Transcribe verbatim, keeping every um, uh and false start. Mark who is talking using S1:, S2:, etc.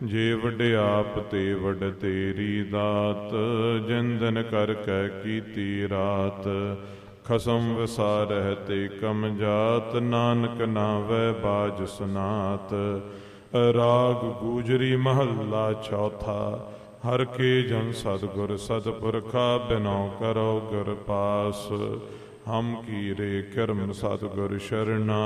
S1: ਜੇ ਵਡਿਆਪ ਤੇ ਵਡ ਤੇਰੀ ਦਾਤ, ਜਿਨ ਦਿਨ ਕਰ ਕੈ ਕੀਤੀ ਰਾਤ। ਖਸਮ ਵਿਸਾਰਹਿ ਤੇ ਕਮ ਜਾਤ, ਨਾਨਕ ਨਾਵੈ ਬਾਜ ਸੁਨਾਤ। ਰਾਗ ਗੂਜਰੀ ਮਹੱਲਾ ਚੌਥਾ। ਹਰ ਕੇ ਜਨ ਸਤਿਗੁਰ ਸਤਿਪੁਰਖਾ, ਬਿਨਉ ਕਰੋ ਗੁਰ ਪਾਸ। ਹਮ ਕੀਰੇ ਕਰਮ ਸਤਿਗੁਰ ਸ਼ਰਨਾ,